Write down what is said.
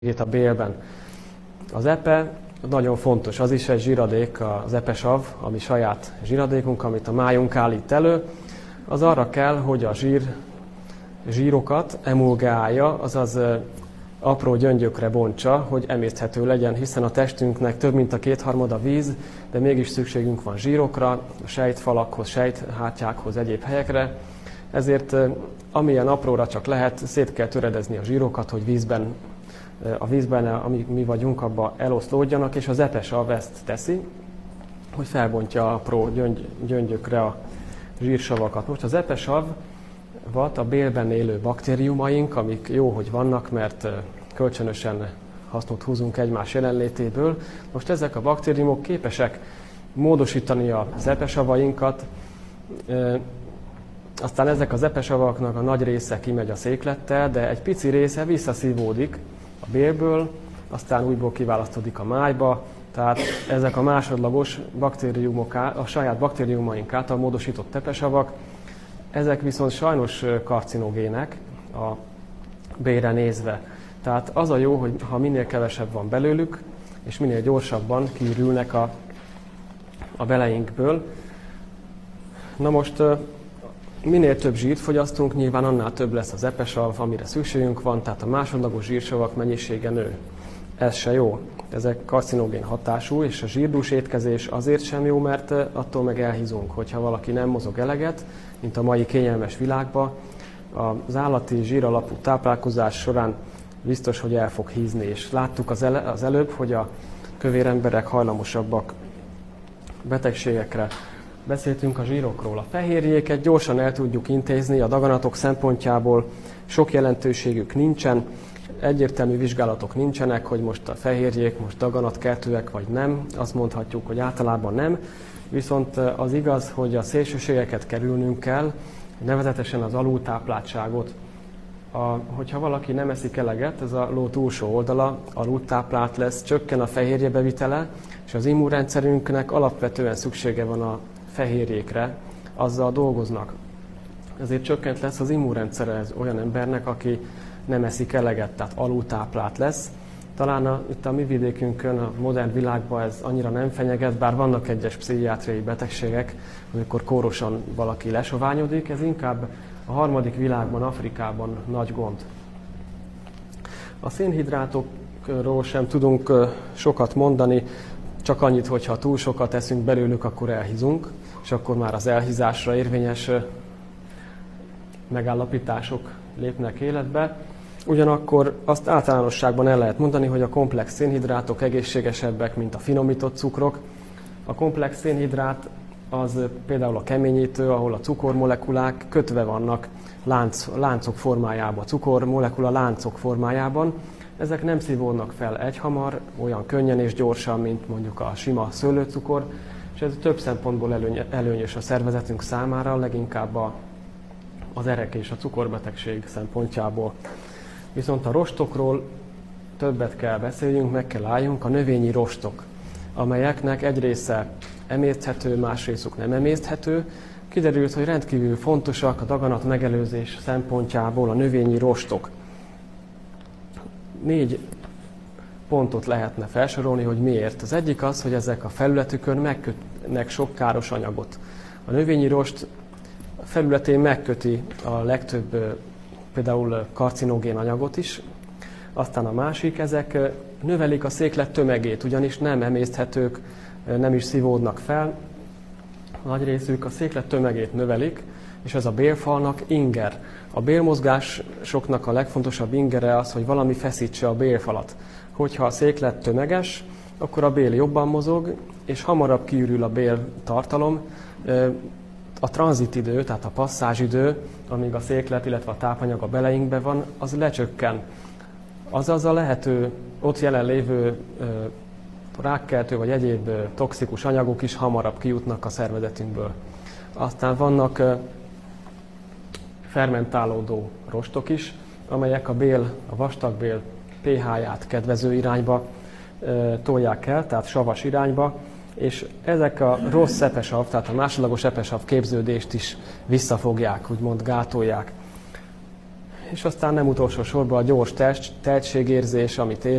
itt a bélben. Az epe nagyon fontos, az is egy zsíradék, az epesav, ami saját zsíradékunk, amit a májunk állít elő. Az arra kell, hogy a zsírokat emulgálja, azaz apró gyöngyökre bontsa, hogy emészthető legyen, hiszen a testünknek több mint a kétharmada víz, de mégis szükségünk van zsírokra, a sejtfalakhoz, sejthártyákhoz, egyéb helyekre. Ezért amilyen apróra csak lehet, szét kell töredezni a zsírokat, hogy a vízben, amik mi vagyunk, abba eloszlódjanak, és az epesav ezt teszi, hogy felbontja apró gyöngyökre a zsírsavakat. Most az epesavat a bélben élő baktériumaink, amik jó, hogy vannak, mert kölcsönösen hasznot húzunk egymás jelenlétéből. Most ezek a baktériumok képesek módosítani az epesavainkat, aztán ezek az epesavaknak a nagy része kimegy a széklettel, de egy pici része visszaszívódik a bélből, aztán újból kiválasztódik a májba, tehát ezek a másodlagos baktériumok, a saját baktériumaink által módosított epesavak, ezek viszont sajnos karcinogének a bélre nézve. Tehát az a jó, hogy ha minél kevesebb van belőlük, és minél gyorsabban kiürülnek a beleinkből. Na most minél több zsírt fogyasztunk, nyilván annál több lesz az epesav, amire szükségünk van, tehát a másodlagos zsírsavak mennyisége nő. Ez se jó. Ezek karcinogén hatású, és a zsírdús étkezés azért sem jó, mert attól meg elhízunk, hogyha valaki nem mozog eleget, mint a mai kényelmes világban. Az állati zsíralapú táplálkozás során biztos, hogy el fog hízni, és láttuk az előbb, hogy a kövér emberek hajlamosabbak betegségekre. Beszéltünk a zsírokról. A fehérjéket gyorsan el tudjuk intézni, a daganatok szempontjából sok jelentőségük nincsen, egyértelmű vizsgálatok nincsenek, hogy most a fehérjék most daganatkeltőek vagy nem, azt mondhatjuk, hogy általában nem, viszont az igaz, hogy a szélsőségeket kerülnünk kell, nevezetesen az alultápláltságot. Hogyha valaki nem eszik eleget, ez a ló túlsó oldala, alultáplált lesz, csökken a fehérje bevitele, és az immunrendszerünknek alapvetően szüksége van a fehérjékre, azzal dolgoznak. Ezért csökkent lesz az immunrendszere ez olyan embernek, aki nem eszik eleget, tehát alultáplált lesz. Talán itt a mi vidékünkön, a modern világban ez annyira nem fenyeget, bár vannak egyes pszichiátriai betegségek, amikor kórosan valaki lesoványodik, ez inkább a harmadik világban, Afrikában nagy gond. A szénhidrátokról sem tudunk sokat mondani, csak annyit, hogy ha túl sokat eszünk belőlük, akkor elhízunk, és akkor már az elhízásra érvényes megállapítások lépnek életbe. Ugyanakkor azt általánosságban el lehet mondani, hogy a komplex szénhidrátok egészségesebbek, mint a finomított cukrok. A komplex szénhidrát az például a keményítő, ahol a cukormolekulák kötve vannak láncok formájában, cukormolekula láncok formájában. Ezek nem szívódnak fel egyhamar, olyan könnyen és gyorsan, mint mondjuk a sima szőlőcukor, és ez több szempontból előnyös a szervezetünk számára, leginkább az erek és a cukorbetegség szempontjából. Viszont a rostokról többet kell beszéljünk, meg kell álljunk, a növényi rostok, amelyeknek egy része emészthető, más részük nem emészthető. Kiderült, hogy rendkívül fontosak a daganat megelőzés szempontjából a növényi rostok. 4 pontot lehetne felsorolni, hogy miért. Az egyik az, hogy ezek a felületükön megkötnek sok káros anyagot. A növényi rost felületén megköti a legtöbb például karcinogén anyagot is. Aztán a másik, ezek növelik a széklet tömegét, ugyanis nem emészthetők, nem is szívódnak fel. A nagy részük a széklet tömegét növelik, és ez a bélfalnak inger. A bélmozgásoknak a legfontosabb ingere az, hogy valami feszítse a bélfalat. Hogyha a széklet tömeges, akkor a bél jobban mozog, és hamarabb kiürül a béltartalom. A tranzitidő, tehát a passzázsidő, amíg a széklet, illetve a tápanyag a beleinkben van, az lecsökken. Azaz a lehető ott jelenlévő rákkeltő vagy egyéb toxikus anyagok is hamarabb kijutnak a szervezetünkből. Aztán vannak fermentálódó rostok is, amelyek a vastagbél pH-ját kedvező irányba tolják el, tehát savas irányba, és ezek a rossz epesav, tehát a másodlagos epesav képződést is visszafogják, úgymond gátolják. és aztán nem utolsó sorban a gyors tehetségérzés, amit